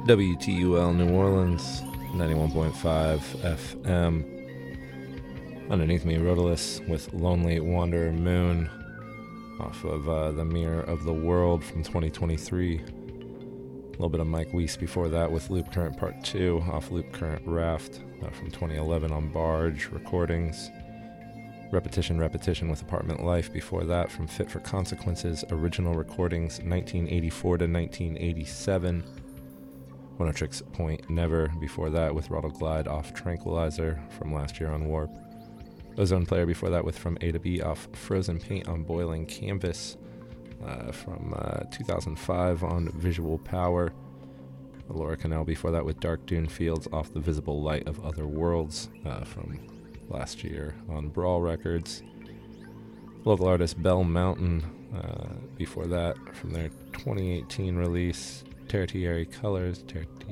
WTUL New Orleans, 91.5 FM. Underneath me, Rhodolus with Lonely Wanderer Moon, off of The Mirror of the World from 2023. A little bit of Mike Weiss before that with Loop Current Part 2, off Loop Current Raft from 2011 on Barge Recordings. Repetition with Apartment Life before that from Fit for Consequences, original recordings 1984 to 1987. Monotrix Point Never before that with Rattle Glide off Tranquilizer from last year on Warp. Ozone Player before that with From A to B off Frozen Paint on Boiling Canvas from 2005 on Visual Power. Laura Cannell before that with Dark Dune Fields off The Visible Light of Other Worlds from last year on Brawl Records. Local artist Bell Mountain before that from their 2018 release Tertiary Colors.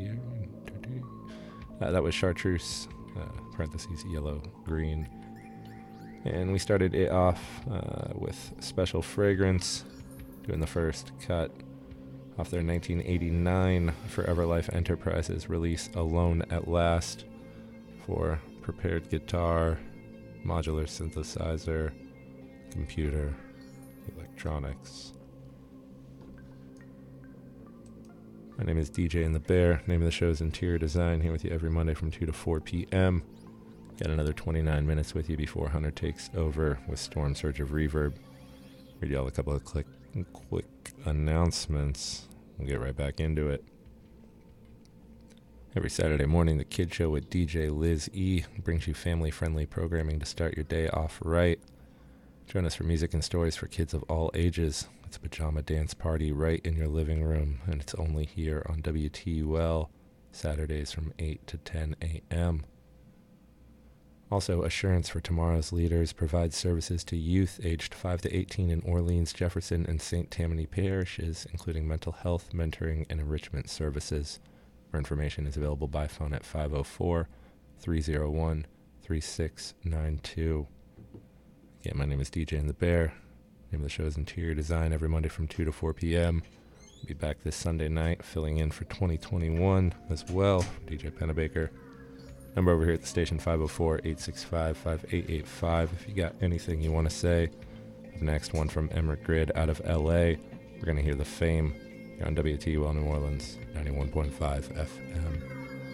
That was Chartreuse, parentheses, yellow, green. And we started it off with Special Fragrance, doing the first cut off their 1989 Forever Life Enterprises release, Alone at Last, for prepared guitar, modular synthesizer, computer, electronics. My name is DJ and the Bear. Name of the show is Interior Design. Here with you every Monday from 2 to 4 p.m. Got another 29 minutes with you before Hunter takes over with Storm Surge of Reverb. Read you all a couple of quick announcements. We'll get right back into it. Every Saturday morning, The Kid Show with DJ Liz E brings you family-friendly programming to start your day off right. Join us for music and stories for kids of all ages. It's a pajama dance party right in your living room, and it's only here on WTUL, Saturdays from 8 to 10 a.m. Also, Assurance for Tomorrow's Leaders provides services to youth aged 5 to 18 in Orleans, Jefferson, and St. Tammany parishes, including mental health, mentoring, and enrichment services. More information is available by phone at 504-301-3692. Again, my name is DJ and the Bear. Name of the show is Interior Design, every Monday from 2 to 4 p.m. I'll be back this Sunday night, filling in for 2021 as well, DJ Pennebaker. Number over here at the station, 504-865-5885. If you got anything you want to say. The next one from Emmerich Grid out of L.A. We're going to hear The Fame here on WTUL New Orleans, 91.5 FM.